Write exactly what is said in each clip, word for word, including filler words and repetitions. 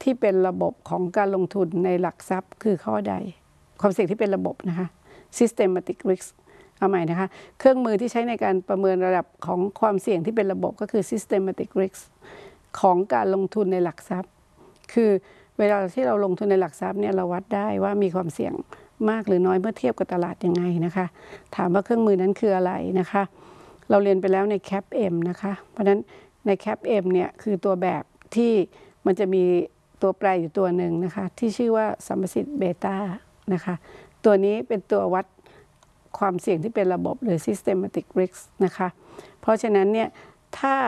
ที่เป็นระบบของการลงทุนในหลักทรัพย์คือข้อใดความเสี่ยงที่เป็นระบบนะคะ systematic risk เอาใหม่นะคะเครื่องมือที่ใช้ในการประเมินระดับของความเสี่ยงที่เป็นระบบก็คือ systematic risk ของการลงทุนในหลักทรัพย์คือเวลาที่เราลงทุนในหลักทรัพย์เนี่ยเราวัดได้ว่ามีความเสี่ยงมากหรือน้อยเมื่อเทียบกับตลาดยังไงนะคะถามว่าเครื่องมือนั้นคืออะไรนะคะเราเรียนไปแล้วใน ซี เอ พี เอ็ม นะคะเพราะฉะนั้นใน ซี เอ พี เอ็ม เนี่ยคือตัวแบบที่มันจะมีตัวแปรอยู่ตัวหนึ่งนะคะที่ชื่อว่าสัมประสิทธิ์เบต้านะคะตัวนี้เป็นตัววัดความเสี่ยงที่เป็นระบบหรือ systematic risk นะคะเพราะฉะนั้นเนี่ยถ้า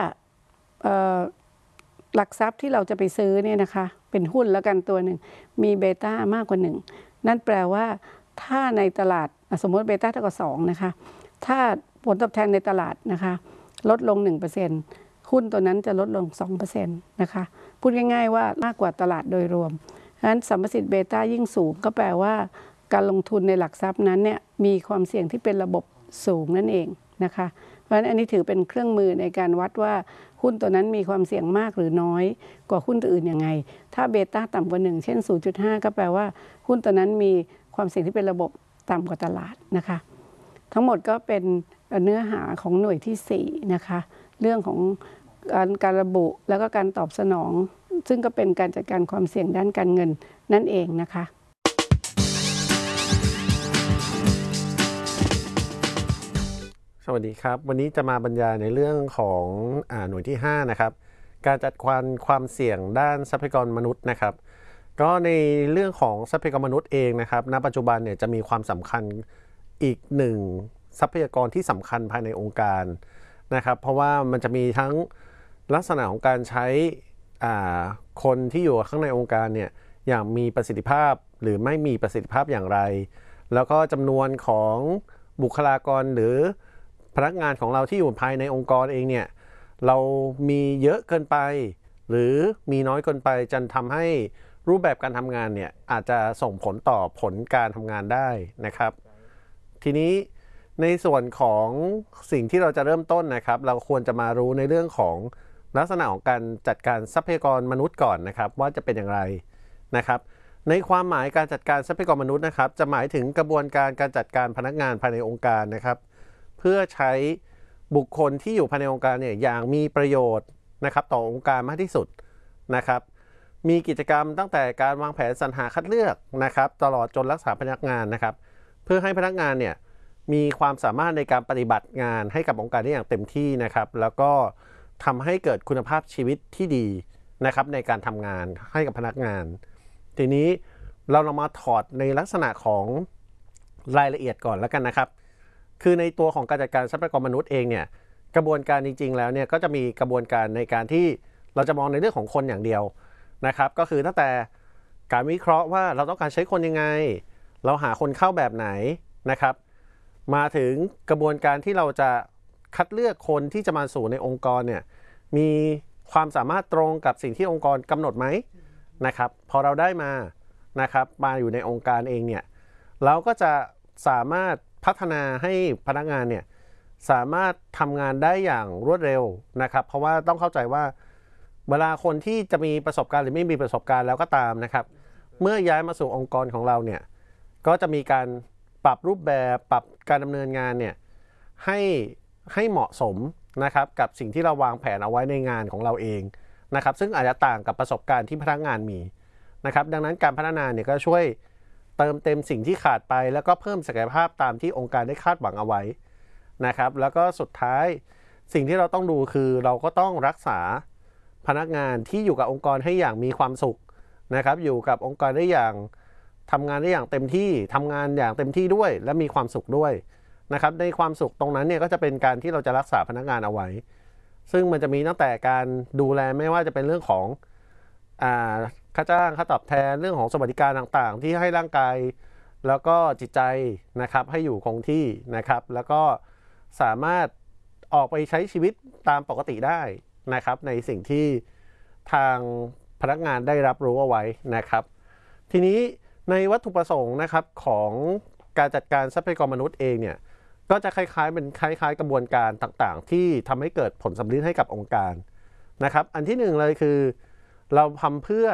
หลักทรัพย์ที่เราจะไปซื้อเนี่ยนะคะเป็นหุ้นแล้วกันตัวหนึ่งมีเบต้ามากกว่าหนึ่งนั่นแปลว่าถ้าในตลาดสมมติเบต้าเท่ากับสองนะคะถ้าผลตอบแทนในตลาดนะคะลดลง หนึ่งเปอร์เซ็นต์ หุ้นตัวนั้นจะลดลง สองเปอร์เซ็นต์ นะคะพูดง่ายๆว่ามากกว่าตลาดโดยรวมฉะนั้นสัมประสิทธิ์เบต้ายิ่งสูงก็แปลว่าการลงทุนในหลักทรัพย์นั้นเนี่ยมีความเสี่ยงที่เป็นระบบสูงนั่นเองนะคะเพราะฉะนั้นอันนี้ถือเป็นเครื่องมือในการวัดว่าหุ้นตัวนั้นมีความเสี่ยงมากหรือน้อยกว่าหุ้นตัวอื่นยังไงถ้าเบต้าต่ำกว่าหนึ่งเช่น ศูนย์จุดห้า ก็แปลว่าหุ้นตัวนั้นมีความเสี่ยงที่เป็นระบบต่ำกว่าตลาดนะคะทั้งหมดก็เป็นเนื้อหาของหน่วยที่สี่นะคะเรื่องของการการระบุแล้วก็การตอบสนองซึ่งก็เป็นการจัดการความเสี่ยงด้านการเงินนั่นเองนะคะสวัสดีครับวันนี้จะมาบรรยายในเรื่องของอ่าหน่วยที่ห้านะครับการจัดการความเสี่ยงด้านทรัพยากรมนุษย์นะครับก็ในเรื่องของทรัพยากรมนุษย์เองนะครับณปัจจุบันเนี่ยจะมีความสำคัญอีกหนึ่งทรัพยากรที่สำคัญภายในองค์การนะครับเพราะว่ามันจะมีทั้งลักษณะของการใช้อ่าคนที่อยู่ข้างในองค์การเนี่ยอย่างมีประสิทธิภาพหรือไม่มีประสิทธิภาพอย่างไรแล้วก็จำนวนของบุคลากรหรือพนักงานของเราที่อยู่ภายในองค์กรเองเนี่ยเรามีเยอะเกินไปหรือมีน้อยเกินไปจนทำให้รูปแบบการทำงานเนี่ยอาจจะส่งผลต่อผลการทำงานได้นะครับทีนี้ในส่วนของสิ่งที่เราจะเริ่มต้นนะครับเราควรจะมารู้ในเรื่องของลักษณะของการจัดการทรัพยากรมนุษย์ก่อนนะครับว่าจะเป็นอย่างไรนะครับในความหมายการจัดการทรัพยากรมนุษย์นะครับจะหมายถึงกระบวนการการจัดการพนักงานภายในองค์การนะครับเพื่อใช้บุคคลที่อยู่ภายในองค์การเนี่ยอย่างมีประโยชน์นะครับต่อองค์การมากที่สุดนะครับมีกิจกรรมตั้งแต่การวางแผนสรรหาคัดเลือกนะครับตลอดจนรักษาพนักงานนะครับเพื่อให้พนักงานเนี่ยมีความสามารถในการปฏิบัติงานให้กับองค์การได้อย่างเต็มที่นะครับแล้วก็ทำให้เกิดคุณภาพชีวิตที่ดีนะครับในการทำงานให้กับพนักงานทีนี้เราลองมาถอดในลักษณะของรายละเอียดก่อนแล้วกันนะครับคือในตัวของการจัดการทรัพยากรมนุษย์เองเนี่ยกระบวนการจริงๆแล้วเนี่ยก็จะมีกระบวนการในการที่เราจะมองในเรื่องของคนอย่างเดียวนะครับก็คือตั้งแต่การวิเคราะห์ว่าเราต้องการใช้คนยังไงเราหาคนเข้าแบบไหนนะครับมาถึงกระบวนการที่เราจะคัดเลือกคนที่จะมาสู่ในองค์กรเนี่ยมีความสามารถตรงกับสิ่งที่องค์กรกำหนดไหมนะครับพอเราได้มานะครับมาอยู่ในองค์การเองเนี่ยเราก็จะสามารถพัฒนาให้พนักงานเนี่ยสามารถทำงานได้อย่างรวดเร็วนะครับเพราะว่าต้องเข้าใจว่าเวลาคนที่จะมีประสบการณ์หรือไม่มีประสบการณ์แล้วก็ตามนะครับเมื่อย้ายมาสู่องค์กรของเราเนี่ยก็จะมีการปรับรูปแบบปรับการดำเนินงานเนี่ยให้ให้เหมาะสมนะครับกับสิ่งที่เราวางแผนเอาไว้ในงานของเราเองนะครับซึ่งอาจจะต่างกับประสบการณ์ที่พนักงานมีนะครับดังนั้นการพัฒนาเนี่ยก็ช่วยเติมเต็มสิ่งที่ขาดไปแล้วก็เพิ่มศักยภาพตามที่องค์การได้คาดหวังเอาไว้นะครับแล้วก็สุดท้ายสิ่งที่เราต้องดูคือเราก็ต้องรักษาพนักงานที่อยู่กับองค์กรให้อย่างมีความสุขนะครับอยู่กับองค์กรได้อย่างทำงานได้อย่างเต็มที่ทำงานอย่างเต็มที่ด้วยและมีความสุขด้วยนะครับในความสุขตรงนั้นเนี่ยก็จะเป็นการที่เราจะรักษาพนักงานเอาไว้ซึ่งมันจะมีตั้งแต่การดูแลไม่ว่าจะเป็นเรื่องของอ่าค่าจ้างค่าตอบแทนเรื่องของสวัสดิการต่างๆที่ให้ร่างกายแล้วก็จิตใจนะครับให้อยู่คงที่นะครับแล้วก็สามารถออกไปใช้ชีวิตตามปกติได้นะครับในสิ่งที่ทางพนักงานได้รับรู้เอาไว้นะครับทีนี้ในวัตถุประสงค์นะครับของการจัดการทรัพยากรมนุษย์เองเนี่ยก็จะคล้ายๆเป็นคล้ายๆกระบวนการต่างๆที่ทำให้เกิดผลสำลิดให้กับองค์การนะครับอันที่หนึ่งเลยคือเราทำเพื่อ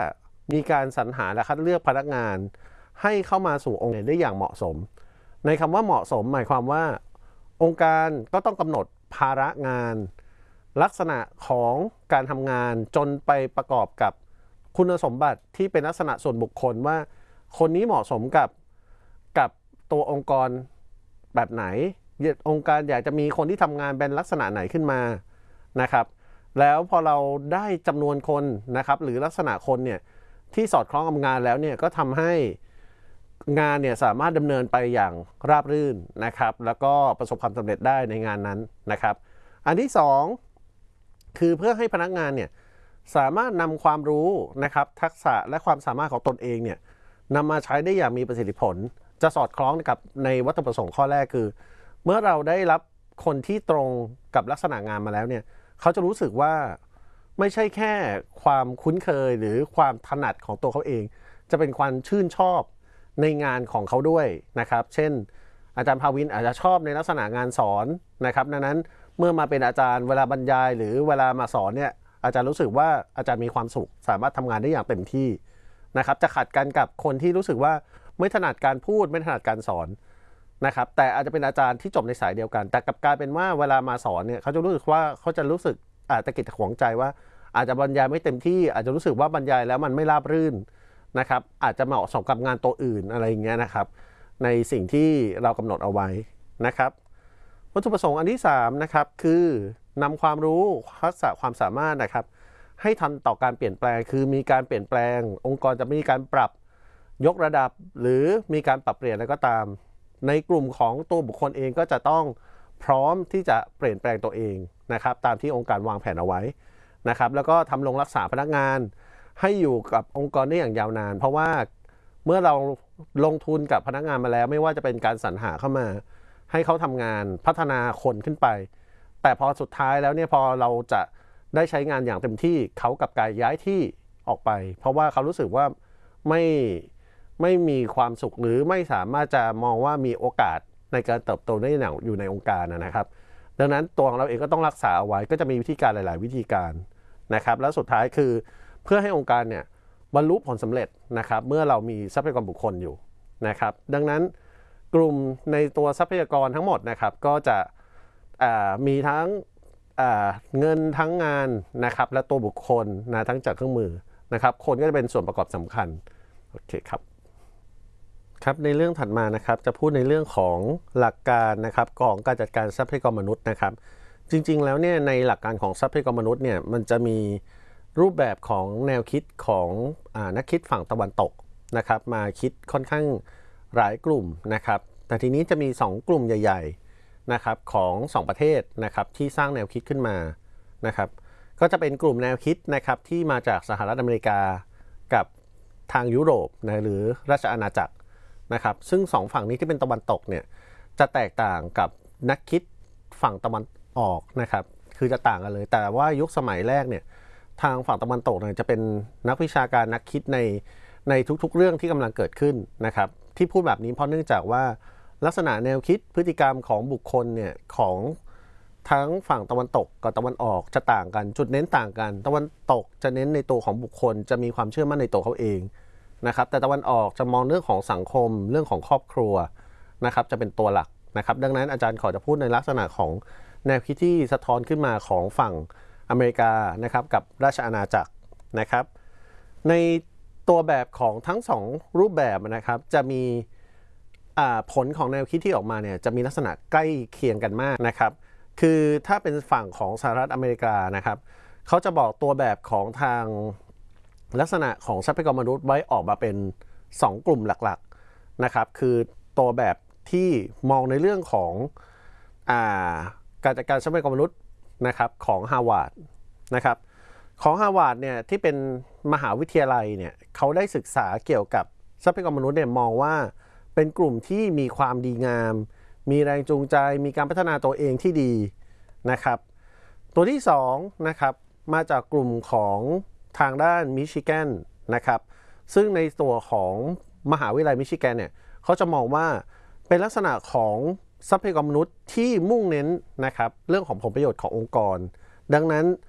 มีการสรรหาและคัดเลือกพนักงานให้เข้ามาสู่องค์กรได้อย่างเหมาะสมในคำว่าเหมาะสมหมายความว่าองค์การก็ต้องกำหนดภาระงานลักษณะของการทำงานจนไปประกอบกับคุณสมบัติที่เป็นลักษณะส่วนบุคคลว่าคนนี้เหมาะสมกับกับตัวองค์กรแบบไหนองค์การอยากจะมีคนที่ทำงานเป็นลักษณะไหนขึ้นมานะครับแล้วพอเราได้จำนวนคนนะครับหรือลักษณะคนเนี่ยที่สอดคล้องกับงานแล้วเนี่ยก็ทำให้งานเนี่ยสามารถดำเนินไปอย่างราบรื่นนะครับแล้วก็ประสบความสำเร็จได้ในงานนั้นนะครับอันที่สองคือเพื่อให้พนักงานเนี่ยสามารถนำความรู้นะครับทักษะและความสามารถของตนเองเนี่ยนำมาใช้ได้อย่างมีประสิทธิผลจะสอดคล้องกับในวัตถุประสงค์ข้อแรกคือเมื่อเราได้รับคนที่ตรงกับลักษณะงานมาแล้วเนี่ยเขาจะรู้สึกว่าไม่ใช่แค่ความคุ้นเคยหรือความถนัดของตัวเขาเองจะเป็นความชื่นชอบในงานของเขาด้วยนะครับเช่นอาจารย์ภาวินอาจจะชอบในลักษณะงานสอนนะครับดังนั้นเมื่อมาเป็นอาจารย์เวลาบรรยายหรือเวลามาสอนเนี่ยอาจารย์รู้สึกว่าอาจารย์มีความสุขสามารถทำงานได้อย่างเต็มที่นะครับจะขัดกันกับคนที่รู้สึกว่าไม่ถนัดการพูดไม่ถนัดการสอนนะครับแต่อาจจะเป็นอาจารย์ที่จบในสายเดียวกันแต่กลับกลายเป็นว่าเวลามาสอนเนี่ยเขาจะรู้สึกว่าเขาจะรู้สึกอาจจะตะกิดตะขวงใจว่าอาจจะบรรยายไม่เต็มที่อาจจะรู้สึกว่าบรรยายแล้วมันไม่ราบรื่นนะครับอาจจะเหมาะสมกับงานตัวอื่นอะไรอย่างเงี้ยนะครับในสิ่งที่เรากำหนดเอาไว้นะครับวัตถุประสงค์อันที่สามนะครับคือนำความรู้ทักษะความสามารถนะครับให้ทันต่อการเปลี่ยนแปลงคือมีการเปลี่ยนแปลงองค์กรจะมีการปรับยกระดับหรือมีการปรับเปลี่ยนอะไรก็ตามในกลุ่มของตัวบุคคลเองก็จะต้องพร้อมที่จะเปลี่ยนแปลงตัวเองนะครับตามที่องค์การวางแผนเอาไว้นะครับแล้วก็ทำรงรักษาพนักงานให้อยู่กับองค์กรได้อย่างยาวนานเพราะว่าเมื่อเราลงทุนกับพนักงานมาแล้วไม่ว่าจะเป็นการสรรหาเข้ามาให้เขาทำงานพัฒนาคนขึ้นไปแต่พอสุดท้ายแล้วเนี่ยพอเราจะได้ใช้งานอย่างเต็มที่เขากับการย้ายที่ออกไปเพราะว่าเขารู้สึกว่าไม่ไม่มีความสุขหรือไม่สามารถจะมองว่ามีโอกาสในการเติบโตได้อย่างอยู่ในองค์การนะครับดังนั้นตัวของเราเองก็ต้องรักษาเอาไว้ก็จะมีวิธีการหลายๆวิธีการนะครับแล้วสุดท้ายคือเพื่อให้องค์การเนี่ยบรรลุผลสำเร็จนะครับเมื่อเรามีทรัพยากรบุคคลอยู่นะครับดังนั้นกลุ่มในตัวทรัพยากรทั้งหมดนะครับก็จะมีทั้งเงินทั้งงานนะครับและตัวบุคคลนะทั้งจากเครื่องมือนะครับคนก็จะเป็นส่วนประกอบสำคัญโอเคครับครับในเรื่องถัดมานะครับจะพูดในเรื่องของหลักการนะครับของการจัดการทรัพยากรมนุษย์นะครับจริงๆแล้วเนี่ยในหลักการของทรัพยากรมนุษย์เนี่ยมันจะมีรูปแบบของแนวคิดของอ่านักคิดฝั่งตะวันตกนะครับมาคิดค่อนข้างหลายกลุ่มนะครับแต่ทีนี้จะมีสองกลุ่มใหญ่ๆนะครับของสองประเทศนะครับที่สร้างแนวคิดขึ้นมานะครับก็จะเป็นกลุ่มแนวคิดนะครับที่มาจากสหรัฐอเมริกากับทางยุโรปนะหรือราชอาณาจักรนะครับซึ่งสองฝั่งนี้ที่เป็นตะวันตกเนี่ยจะแตกต่างกับนักคิดฝั่งตะวันออกนะครับคือจะต่างกันเลยแต่ว่ายุคสมัยแรกเนี่ยทางฝั่งตะวันตกเนี่ยจะเป็นนักวิชาการนักคิดในในทุกๆเรื่องที่กำลังเกิดขึ้นนะครับที่พูดแบบนี้เพราะเนื่องจากว่าลักษณะแนวคิดพฤติกรรมของบุคคลเนี่ยของทั้งฝั่งตะวันตกกับตะวันออกจะต่างกันจุดเน้นต่างกันตะวันตกจะเน้นในตัวของบุคคลจะมีความเชื่อมั่นในตัวเขาเองนะครับแต่ตะวันออกจะมองเรื่องของสังคมเรื่องของครอบครัวนะครับจะเป็นตัวหลักนะครับดังนั้นอาจารย์ขอจะพูดในลักษณะของแนวคิดที่สะท้อนขึ้นมาของฝั่งอเมริกานะครับกับราชอาณาจักรนะครับในตัวแบบของทั้งสองรูปแบบนะครับจะมีผลของแนวคิดที่ออกมาเนี่ยจะมีลักษณะใกล้เคียงกันมากนะครับคือถ้าเป็นฝั่งของสหรัฐอเมริกานะครับเขาจะบอกตัวแบบของทางลักษณะของทรัพยากรมนุษย์ไว้ออกมาเป็นสองกลุ่มหลักๆนะครับคือตัวแบบที่มองในเรื่องของอ่าการจัดการทรัพยากรมนุษย์นะครับของฮาร์วาร์ดนะครับของฮาร์วาร์ดเนี่ยที่เป็นมหาวิทยาลัยเนี่ยเขาได้ศึกษาเกี่ยวกับทรัพยากรมนุษย์เนี่ยมองว่าเป็นกลุ่มที่มีความดีงามมีแรงจูงใจมีการพัฒนาตัวเองที่ดีนะครับตัวที่สองนะครับมาจากกลุ่มของทางด้านมิชิแกนนะครับซึ่งในตัวของมหาวิทยาลัยมิชิแกนเนี่ยเขาจะมองว่าเป็นลักษณะของทรัพยากรมนุษย์ที่มุ่งเน้นนะครับเรื่องของผลประโยชน์ขององค์กรดังนั้น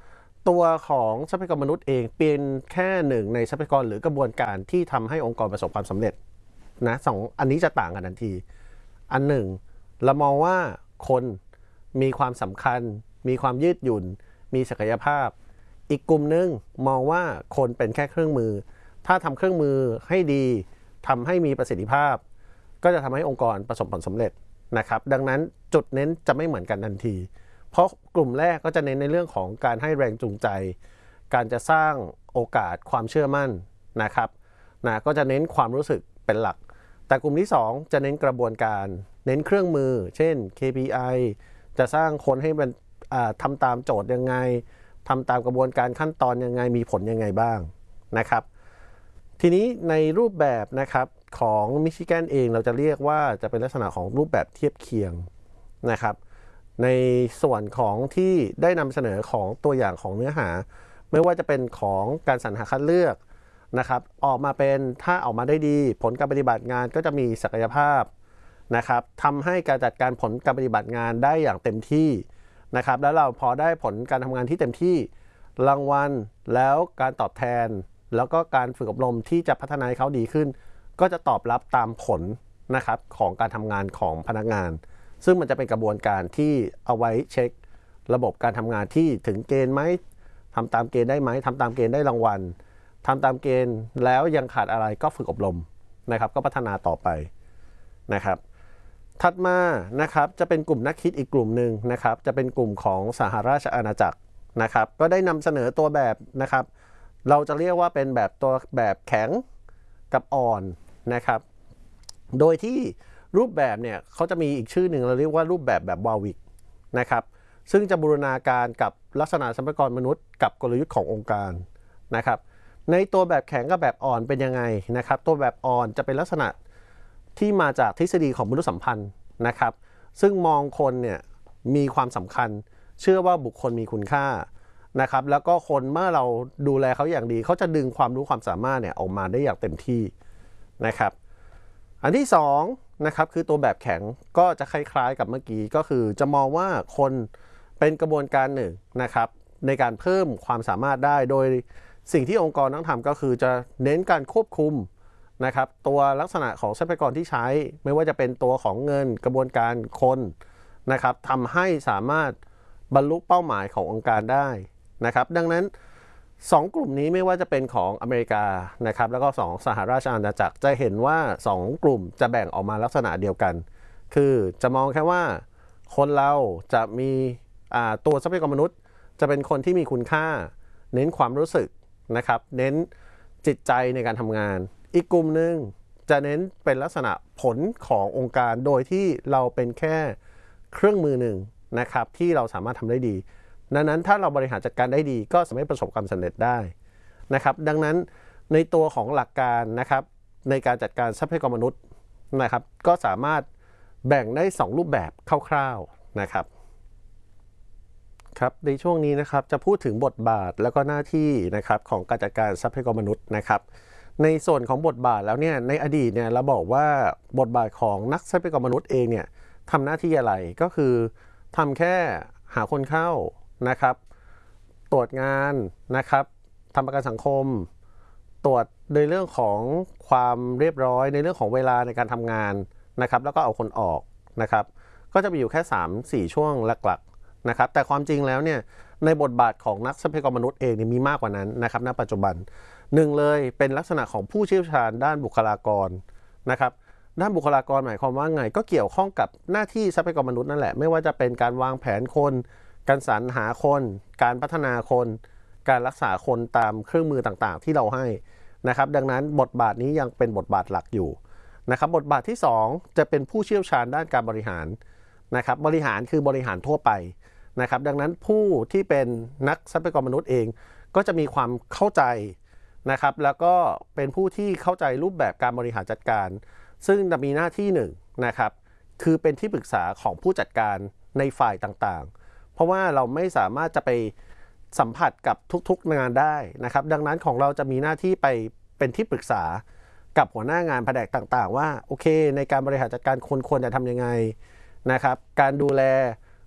ตัวของทรัพยากรมนุษย์เองเป็นแค่หนึ่งในทรัพยากรหรือกระบวนการที่ทำให้องค์กรประสบความสำเร็จนะสองอันนี้จะต่างกันทันทีอันหนึ่งเรามองว่าคนมีความสำคัญมีความยืดหยุ่นมีศักยภาพอีกกลุ่มนึงมองว่าคนเป็นแค่เครื่องมือถ้าทำเครื่องมือให้ดีทำให้มีประสิทธิภาพก็จะทำให้องค์กรประสบผลสำเร็จนะครับดังนั้นจุดเน้นจะไม่เหมือนกันทันทีเพราะกลุ่มแรกก็จะเน้นในเรื่องของการให้แรงจูงใจการจะสร้างโอกาสความเชื่อมั่นนะครับนะก็จะเน้นความรู้สึกเป็นหลักแต่กลุ่มที่สองจะเน้นกระบวนการเน้นเครื่องมือเช่น เค พี ไอ จะสร้างคนให้มันทำตามโจทย์ยังไงทำตามกระบวนการขั้นตอนยังไงมีผลยังไงบ้างนะครับทีนี้ในรูปแบบนะครับของมิชิแกนเองเราจะเรียกว่าจะเป็นลักษณะของรูปแบบเทียบเคียงนะครับในส่วนของที่ได้นำเสนอของตัวอย่างของเนื้อหาไม่ว่าจะเป็นของการสรรหาคัดเลือกนะครับออกมาเป็นถ้าออกมาได้ดีผลการปฏิบัติงานก็จะมีศักยภาพนะครับทำให้การจัดการผลการปฏิบัติงานได้อย่างเต็มที่นะครับแล้วเราพอได้ผลการทำงานที่เต็มที่รางวัลแล้วการตอบแทนแล้วก็การฝึกอบรมที่จะพัฒนาให้เขาดีขึ้นก็จะตอบรับตามผลนะครับของการทำงานของพนักงานซึ่งมันจะเป็นกระบวนการที่เอาไว้เช็คระบบการทำงานที่ถึงเกณฑ์ไหมทำตามเกณฑ์ได้ไหมทำตามเกณฑ์ได้รางวัลทำตามเกณฑ์แล้วยังขาดอะไรก็ฝึกอบรมนะครับก็พัฒนาต่อไปนะครับถัดมานะครับจะเป็นกลุ่มนักคิดอีกกลุ่มหนึ่งนะครับจะเป็นกลุ่มของสหราชอาณาจักรนะครับก็ได้นำเสนอตัวแบบนะครับเราจะเรียกว่าเป็นแบบตัวแบบแข็งกับอ่อนนะครับโดยที่รูปแบบเนี่ยเขาจะมีอีกชื่อหนึ่งเราเรียกว่ารูปแบบแบบวาวิกนะครับซึ่งจะบูรณาการกับลักษณะทรัพยากรมนุษย์กับกลยุทธ์ขององค์การนะครับในตัวแบบแข็งกับแบบอ่อนเป็นยังไงนะครับตัวแบบอ่อนจะเป็นลักษณะที่มาจากทฤษฎีของมนุษยสัมพันธ์นะครับซึ่งมองคนเนี่ยมีความสำคัญเชื่อว่าบุคคลมีคุณค่านะครับแล้วก็คนเมื่อเราดูแลเขาอย่างดีเขาจะดึงความรู้ความสามารถเนี่ยออกมาได้อย่างเต็มที่นะครับอันที่สองนะครับคือตัวแบบแข็งก็จะคล้ายๆกับเมื่อกี้ก็คือจะมองว่าคนเป็นกระบวนการหนึ่งนะครับในการเพิ่มความสามารถได้โดยสิ่งที่องค์กรต้องทำก็คือจะเน้นการควบคุมนะครับตัวลักษณะของทรัพยากรที่ใช้ไม่ว่าจะเป็นตัวของเงินกระบวนการคนนะครับทำให้สามารถบรรลุเป้าหมายขององค์การได้นะครับดังนั้นสองกลุ่มนี้ไม่ว่าจะเป็นของอเมริกานะครับแล้วก็สองสหราชอาณาจักรจะเห็นว่าสองกลุ่มจะแบ่งออกมาลักษณะเดียวกันคือจะมองแค่ว่าคนเราจะมีตัวทรัพยากรมนุษย์จะเป็นคนที่มีคุณค่าเน้นความรู้สึกนะครับเน้นจิตใจในการทำงานอีกกลุ่มหนึ่งจะเน้นเป็นลักษณะผลขององค์การโดยที่เราเป็นแค่เครื่องมือหนึ่งนะครับที่เราสามารถทำได้ดีดังนั้นถ้าเราบริหารจัดการได้ดีก็สามารถประสบความสำเร็จได้นะครับดังนั้นในตัวของหลักการนะครับในการจัดการทรัพยากรมนุษย์นะครับก็สามารถแบ่งได้สองรูปแบบคร่าวๆนะครับครับในช่วงนี้นะครับจะพูดถึงบทบาทแล้วก็หน้าที่นะครับของการจัดการทรัพยากรมนุษย์นะครับในส่วนของบทบาทแล้วเนี่ยในอดีตเนี่ยเราบอกว่าบทบาทของนักทรัพยากรมนุษย์เองเนี่ยทำหน้าที่อะไรก็คือทำแค่หาคนเข้านะครับตรวจงานนะครับทำประกันสังคมตรวจในเรื่องของความเรียบร้อยในเรื่องของเวลาในการทำงานนะครับแล้วก็เอาคนออกนะครับก็จะมีอยู่แค่ สามถึงสี่ ช่วงหลักๆนะครับแต่ความจริงแล้วเนี่ยในบทบาทของนักทรัพยากรมนุษย์เองเนี่ยมีมากกว่านั้นนะครับณปัจจุบันหนึ่งเลยเป็นลักษณะของผู้เชี่ยวชาญด้านบุคลากรนะครับด้านบุคลากรหมายความว่าไงก็เกี่ยวข้องกับหน้าที่ทรัพยากรมนุษย์นั่นแหละไม่ว่าจะเป็นการวางแผนคนการสรรหาคนการพัฒนาคนการรักษาคนตามเครื่องมือต่างๆที่เราให้นะครับดังนั้นบทบาทนี้ยังเป็นบทบาทหลักอยู่นะครับบทบาทที่สองจะเป็นผู้เชี่ยวชาญด้านการบริหารนะครับบริหารคือบริหารทั่วไปนะครับดังนั้นผู้ที่เป็นนักทรัพยากรมนุษย์เองก็จะมีความเข้าใจนะครับแล้วก็เป็นผู้ที่เข้าใจรูปแบบการบริหารจัดการซึ่งจะมีหน้าที่หนึ่งนะครับคือเป็นที่ปรึกษาของผู้จัดการในฝ่ายต่างๆเพราะว่าเราไม่สามารถจะไปสัมผัสกับทุกๆงานได้นะครับดังนั้นของเราจะมีหน้าที่ไปเป็นที่ปรึกษากับหัวหน้างานแผนกต่างๆว่าโอเคในการบริหารจัดการคนควรจะทำยังไงนะครับการดูแล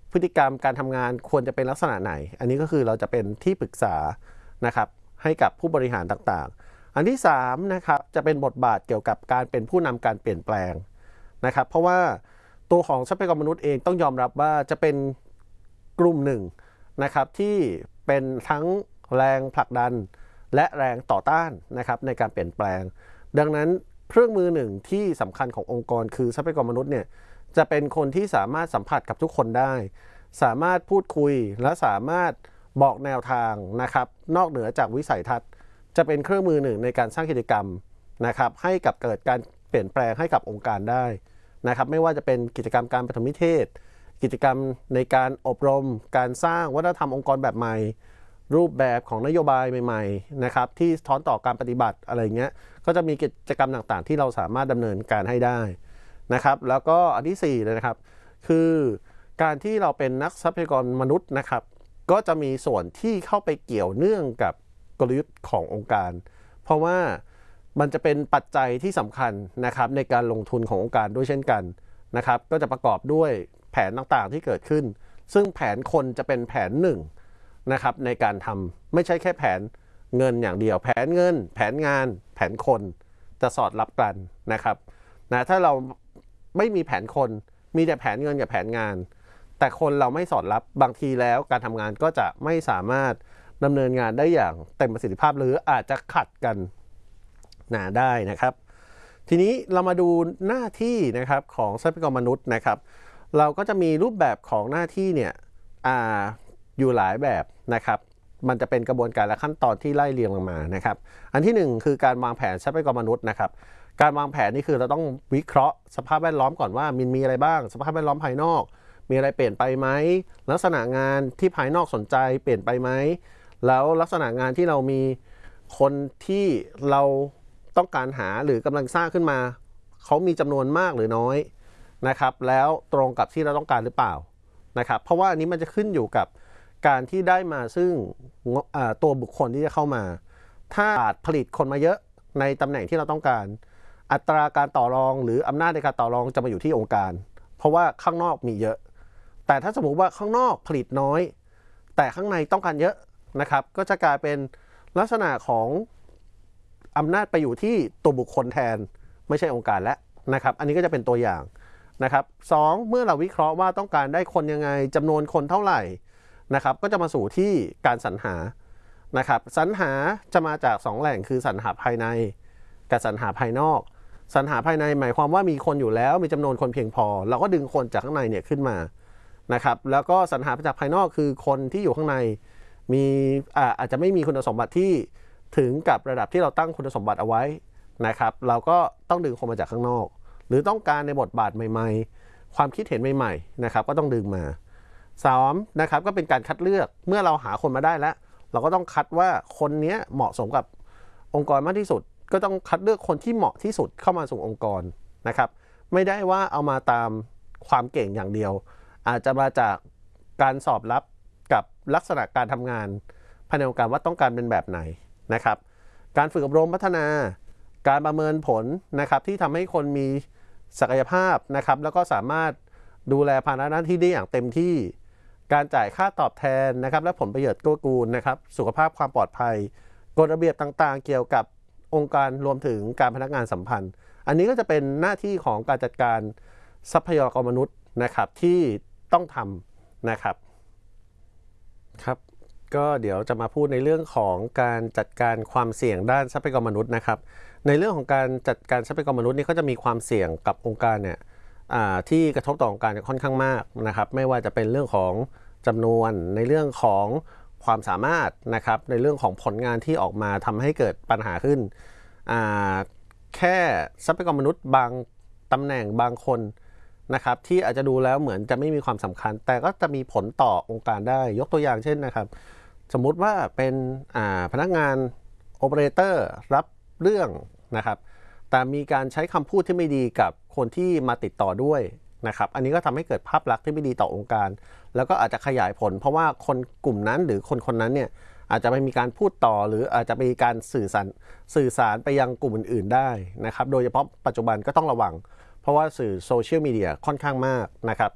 พฤติกรรมการทำงานควรจะเป็นลักษณะไหนอันนี้ก็คือเราจะเป็นที่ปรึกษานะครับให้กับผู้บริหารต่างๆอันที่สามนะครับจะเป็นบทบาทเกี่ยวกับการเป็นผู้นำการเปลี่ยนแปลงนะครับเพราะว่าตัวของทรัพยากรมนุษย์เองต้องยอมรับว่าจะเป็นกลุ่มหนึ่งนะครับที่เป็นทั้งแรงผลักดันและแรงต่อต้านนะครับในการเปลี่ยนแปลงดังนั้นเครื่องมือหนึ่งที่สำคัญขององค์กรคือทรัพยากรมนุษย์เนี่ยจะเป็นคนที่สามารถสัมผัสกับทุกคนได้สามารถพูดคุยและสามารถบอกแนวทางนะครับนอกเหนือจากวิสัยทัศน์จะเป็นเครื่องมือหนึ่งในการสร้างกิจกรรมนะครับให้กับเกิดการเปลี่ยนแปลงให้กับองค์การได้นะครับไม่ว่าจะเป็นกิจกรรมการปฐมนิเทศกิจกรรมในการอบรมการสร้างวัฒนธรรมองค์กรแบบใหม่รูปแบบของนโยบายใหม่ๆนะครับที่สะท้อนต่อการปฏิบัติอะไรเงี้ยก็จะมีกิจกรรมต่างๆที่เราสามารถดำเนินการให้ได้นะครับแล้วก็อันที่สี่เลยนะครับคือการที่เราเป็นนักทรัพยากรมนุษย์นะครับก็จะมีส่วนที่เข้าไปเกี่ยวเนื่องกับกลยุทธ์ขององค์การเพราะว่ามันจะเป็นปัจจัยที่สำคัญนะครับในการลงทุนขององค์การด้วยเช่นกันนะครับก็จะประกอบด้วยแผนต่างๆที่เกิดขึ้นซึ่งแผนคนจะเป็นแผนหนึ่งนะครับในการทำไม่ใช่แค่แผนเงินอย่างเดียวแผนเงินแผนงานแผนคนจะสอดรับกันนะครับนะถ้าเราไม่มีแผนคนมีแต่แผนเงินกับแผนงานแต่คนเราไม่สอดรับบางทีแล้วการทำงานก็จะไม่สามารถดำเนินงานได้อย่างเต็มประสิทธิภาพหรืออาจจะขัดกันนะได้นะครับทีนี้เรามาดูหน้าที่นะครับของทรัพยากรมนุษย์นะครับเราก็จะมีรูปแบบของหน้าที่เนี่ยอ่าอยู่หลายแบบนะครับมันจะเป็นกระบวนการและขั้นตอนที่ไล่เรียงลงมานะครับอันที่หนึ่งคือการวางแผนทรัพยากรมนุษย์นะครับการวางแผนนี่คือเราต้องวิเคราะห์สภาพแวดล้อมก่อนว่ามันมีอะไรบ้างสภาพแวดล้อมภายนอกมีอะไรเปลี่ยนไปไหมลักษณะงานที่ภายนอกสนใจเปลี่ยนไปไหมแล้วลักษณะงานที่เรามีคนที่เราต้องการหาหรือกำลังสร้างขึ้นมาเขามีจำนวนมากหรือน้อยนะครับแล้วตรงกับที่เราต้องการหรือเปล่านะครับเพราะว่าอันนี้มันจะขึ้นอยู่กับการที่ได้มาซึ่งตัวบุคคลที่จะเข้ามาถ้าผลิตคนมาเยอะในตำแหน่งที่เราต้องการอัตราการต่อรองหรืออำนาจในการต่อรองจะมาอยู่ที่องค์การเพราะว่าข้างนอกมีเยอะแต่ถ้าสมมุติว่าข้างนอกผลิตน้อยแต่ข้างในต้องการเยอะนะครับก็จะกลายเป็นลักษณะของอำนาจไปอยู่ที่ตัวบุคคลแทนไม่ใช่องค์การแล้วนะครับอันนี้ก็จะเป็นตัวอย่างนะครับสองเมื่อเราวิเคราะห์ว่าต้องการได้คนยังไงจำนวนคนเท่าไหร่นะครับก็จะมาสู่ที่การสรรหานะครับสรรหาจะมาจากสองแหล่งคือสรรหาภายในกับสรรหาภายนอกสรรหาภายในหมายความว่ามีคนอยู่แล้วมีจำนวนคนเพียงพอเราก็ดึงคนจากข้างในเนี่ยขึ้นมานะครับแล้วก็สรรหาจากภายนอกคือคนที่อยู่ข้างในมีอ่าอาจจะไม่มีคุณสมบัติที่ถึงกับระดับที่เราตั้งคุณสมบัติเอาไว้นะครับเราก็ต้องดึงคนมาจากข้างนอกหรือต้องการในบทบาทใหม่ๆความคิดเห็นใหม่ๆนะครับก็ต้องดึงมาสามนะครับก็เป็นการคัดเลือกเมื่อเราหาคนมาได้แล้วเราก็ต้องคัดว่าคนนี้เหมาะสมกับองค์กรมากที่สุดก็ต้องคัดเลือกคนที่เหมาะที่สุดเข้ามาสู่องค์กรนะครับไม่ได้ว่าเอามาตามความเก่งอย่างเดียวอาจจะมาจากการสอบรับกับลักษณะการทำงานภายในองค์การว่าต้องการเป็นแบบไหนนะครับการฝึกอบรมพัฒนาการประเมินผลนะครับที่ทำให้คนมีศักยภาพนะครับแล้วก็สามารถดูแลภาระหน้าที่ได้อย่างเต็มที่การจ่ายค่าตอบแทนนะครับและผลประโยชน์กู้กูลนะครับสุขภาพความปลอดภัยกฎระเบียบต่างๆเกี่ยวกับองค์การรวมถึงการพนักงานสัมพันธ์อันนี้ก็จะเป็นหน้าที่ของการจัดการทรัพยากรมนุษย์นะครับที่ต้องทำนะครับครับก็เดี๋ยวจะมาพูดในเรื่องของการจัดการความเสี่ยงด้านทรัพยากรมนุษย์นะครับในเรื่องของการจัดการทรัพยากรมนุษย์นี่ก็จะมีความเสี่ยงกับองค์การเนี่ยที่กระทบต่อองค์การค่อนข้างมากนะครับไม่ว่าจะเป็นเรื่องของจำนวนในเรื่องของความสามารถนะครับในเรื่องของผลงานที่ออกมาทำให้เกิดปัญหาขึ้นแค่ทรัพยากรมนุษย์บางตำแหน่งบางคนนะครับที่อาจจะดูแล้วเหมือนจะไม่มีความสำคัญแต่ก็จะมีผลต่อองค์การได้ยกตัวอย่างเช่นนะครับสมมุติว่าเป็นพนักงานโอเปอเรเตอร์รับเรื่องนะครับแต่มีการใช้คำพูดที่ไม่ดีกับคนที่มาติดต่อด้วยนะครับอันนี้ก็ทำให้เกิดภาพลักษณ์ที่ไม่ดีต่อองค์การแล้วก็อาจจะขยายผลเพราะว่าคนกลุ่มนั้นหรือคนคนนั้นเนี่ยอาจจะไม่มีการพูดต่อหรืออาจจะมีการสื่อสารสื่อสารไปยังกลุ่มอื่นๆได้นะครับโดยเฉพาะปัจจุบันก็ต้องระวังเพราะว่าสื่อโซเชียลมีเดียค่อนข้างมากนะครับ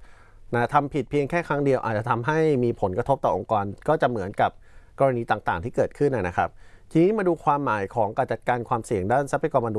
นะทำผิดเพียงแค่ครั้งเดียวอาจจะทำให้มีผลกระทบต่อองค์กรก็จะเหมือนกับกรณีต่างๆที่เกิดขึ้นนะครับทีนี้มาดูความหมายของการจัดการความเสี่ยงด้านทรัพยากรมนุษย์